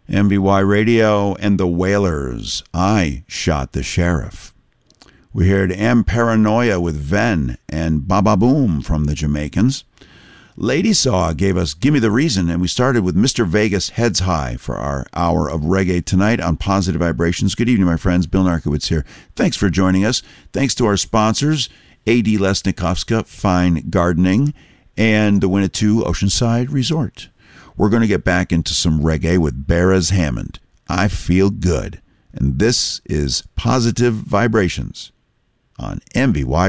MVY Radio and the Wailers, I Shot the Sheriff. We heard M Paranoia with Ven and Baba Boom from the Jamaicans. Lady Saw gave us Gimme the Reason, and we started with Mr. Vegas Heads High for our hour of reggae tonight on Positive Vibrations. Good evening, my friends. Bill Narkowitz here. Thanks for joining us. Thanks to our sponsors, A.D. Lesnikovska Fine Gardening and the Winnetou Oceanside Resort. We're going to get back into some reggae with Beres Hammond. I Feel Good. And this is Positive Vibrations on MVY